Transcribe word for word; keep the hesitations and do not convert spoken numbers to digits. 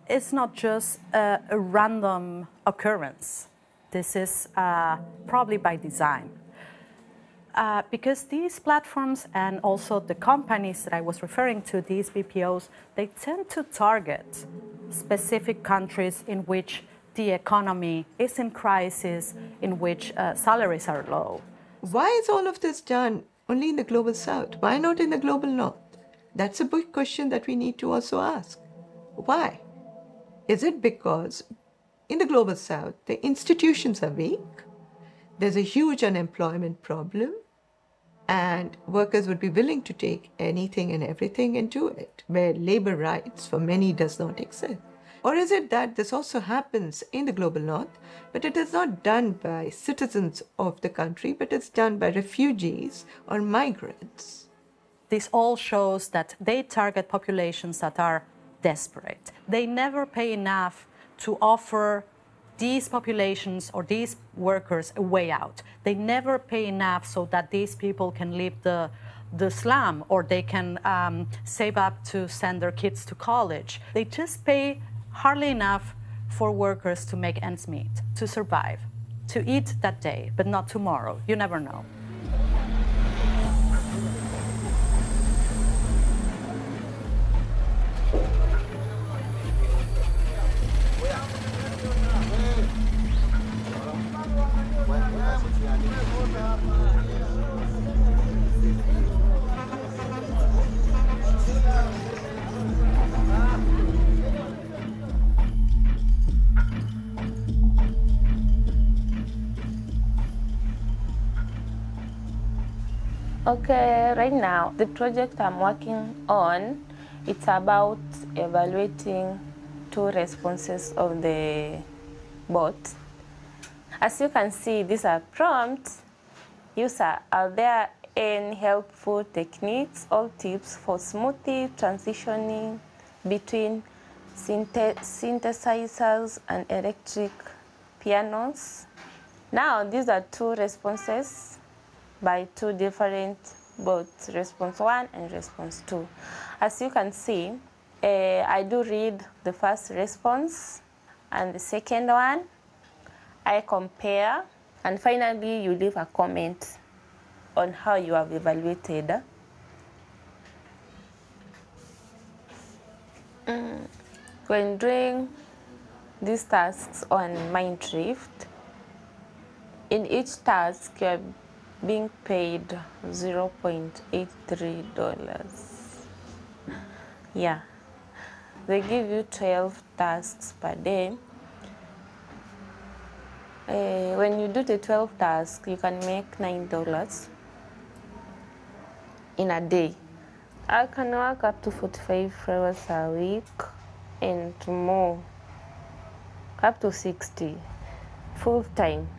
is not just a, a random occurrence. This is uh, probably by design. Uh, because these platforms and also the companies that I was referring to, these B P Os, they tend to target specific countries in which the economy is in crisis, in which uh, salaries are low. Why is all of this done only in the global south? Why not in the global north? That's a big question that we need to also ask. Why? Is it because in the global south, the institutions are weak, there's a huge unemployment problem, and workers would be willing to take anything and everything and do it, where labor rights for many does not exist? Or is it that this also happens in the global north, but it is not done by citizens of the country, but it's done by refugees or migrants? This all shows that they target populations that are desperate. They never pay enough to offer these populations or these workers a way out. They never pay enough so that these people can leave the, the slum or they can um, save up to send their kids to college. They just pay hardly enough for workers to make ends meet, to survive, to eat that day, but not tomorrow. You never know. Okay, right now, the project I'm working on, it's about evaluating two responses of the bot. As you can see, these are prompts. User, are there any helpful techniques or tips for smoothly transitioning between synthe synthesizers and electric pianos? Now, these are two responses by two different bots, response one and response two. As you can see, uh, I do read the first response and the second one. I compare, and finally you leave a comment on how you have evaluated. Mm. When doing these tasks on Mindrift, in each task you are being paid zero point eight three dollars. Yeah, they give you twelve tasks per day. Uh, when you do the twelve tasks, you can make nine dollars in a day. I can work up to forty-five hours a week and more, up to sixty full time.